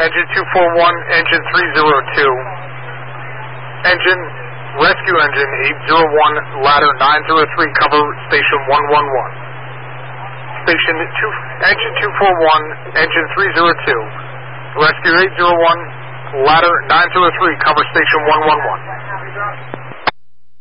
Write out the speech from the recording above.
engine 241, engine 302. Engine, rescue engine 801, ladder 903, cover station 111. Engine 241, engine 302. Rescue 801, ladder 903, cover station 111.